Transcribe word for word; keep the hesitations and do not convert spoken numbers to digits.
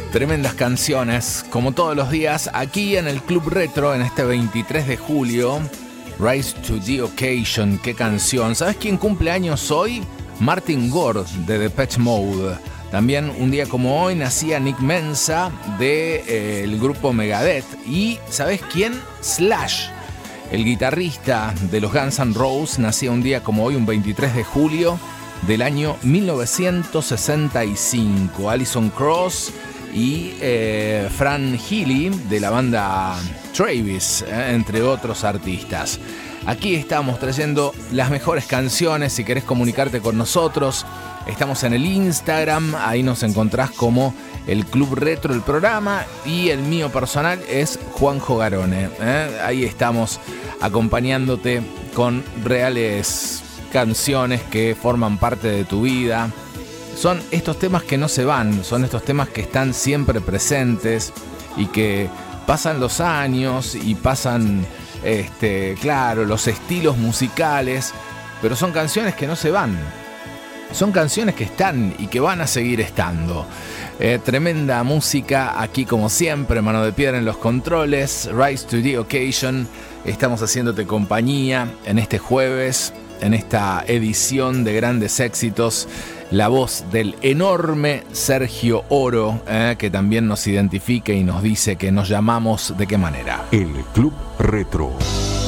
Tremendas canciones, como todos los días, aquí en el Club Retro, en este veintitrés de julio. Rise to the Occasion, qué canción. ¿Sabes quién cumple años hoy? Martin Gore, de Depeche Mode. También un día como hoy nacía Nick Menza, del de, eh, grupo Megadeth. Y ¿sabes quién? Slash, el guitarrista de los Guns N' Roses, nacía un día como hoy, un veintitrés de julio del año mil novecientos sesenta y cinco. Alison Krauss y eh, Fran Healy de la banda Travis, eh, entre otros artistas. Aquí estamos trayendo las mejores canciones. Si querés comunicarte con nosotros, estamos en el Instagram, ahí nos encontrás como el Club Retro, el programa, y el mío personal es Juanjo Garone, ¿eh? Ahí estamos acompañándote con reales canciones que forman parte de tu vida. Son estos temas que no se van, son estos temas que están siempre presentes y que pasan los años y pasan, este, claro, los estilos musicales, pero son canciones que no se van. Son canciones que están y que van a seguir estando. Eh, tremenda música aquí como siempre, Mano de Piedra en los controles, Rise to the Occasion. Estamos haciéndote compañía en este jueves, en esta edición de grandes éxitos. La voz del enorme Sergio Oro, eh, que también nos identifica y nos dice que nos llamamos de qué manera. El Club Retro.